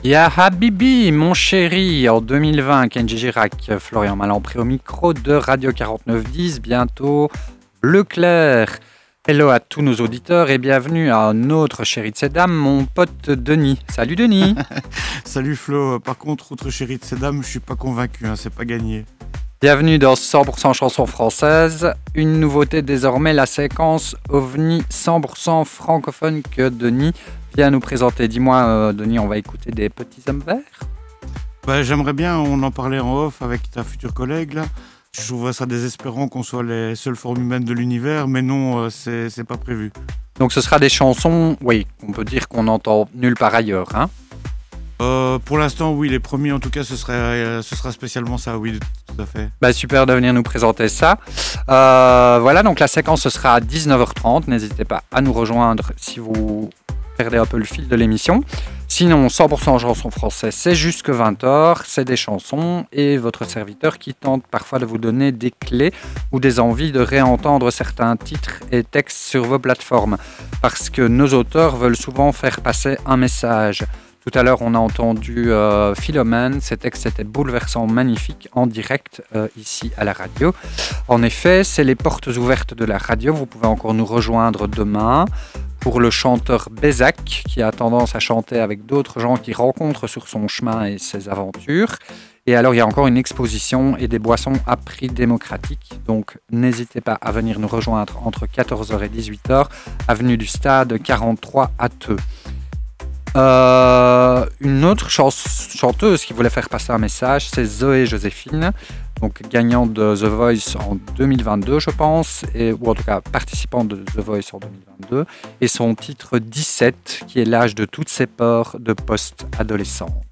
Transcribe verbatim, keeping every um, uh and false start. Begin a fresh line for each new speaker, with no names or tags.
Ya Habibi, mon chéri, en deux mille vingt, Kenji Girac, Florian Malampré au micro de Radio quarante-neuf dix, bientôt Bleu Clair. Hello à tous nos auditeurs et bienvenue à un autre chéri de ces dames, mon pote Denis. Salut Denis.
Salut Flo, par contre, autre chéri de ces dames, je suis pas convaincu, hein, c'est pas gagné.
Bienvenue dans cent pour cent chansons françaises. Une nouveauté désormais, la séquence OVNI cent pour cent francophone que Denis vient nous présenter. Dis-moi, euh, Denis, on va écouter des petits hommes verts ?
Bah, j'aimerais bien, on en parlait en off avec ta future collègue là. Je trouverais ça désespérant qu'on soit les seules formes humaines de l'univers, mais non, euh, c'est, c'est pas prévu.
Donc ce sera des chansons, oui, on peut dire qu'on entend nulle part ailleurs, hein ?
Euh, pour l'instant, oui, les premiers en tout cas, ce, serait, euh, ce sera spécialement ça, oui, tout à fait.
Bah, super de venir nous présenter ça. Euh, voilà, donc la séquence ce sera à dix-neuf heures trente. N'hésitez pas à nous rejoindre si vous perdez un peu le fil de l'émission. Sinon, cent pour cent chansons françaises, c'est jusque vingt heures, c'est des chansons et votre serviteur qui tente parfois de vous donner des clés ou des envies de réentendre certains titres et textes sur vos plateformes. Parce que nos auteurs veulent souvent faire passer un message. Tout à l'heure, on a entendu euh, Philomène. Ces textes étaient bouleversants, magnifiques, en direct euh, ici à la radio. En effet, c'est les portes ouvertes de la radio. Vous pouvez encore nous rejoindre demain pour le chanteur Bézac, qui a tendance à chanter avec d'autres gens qu'il rencontre sur son chemin et ses aventures. Et alors, il y a encore une exposition et des boissons à prix démocratique. Donc, n'hésitez pas à venir nous rejoindre entre quatorze heures et dix-huit heures, avenue du Stade quarante-trois à Theux. Euh, une autre chans- chanteuse qui voulait faire passer un message, c'est Zoé Joséphine, donc gagnante de The Voice en deux mille vingt-deux, je pense, et, ou en tout cas participante de The Voice en deux mille vingt-deux, et son titre dix-sept, qui est l'âge de toutes ses peurs de post-adolescente.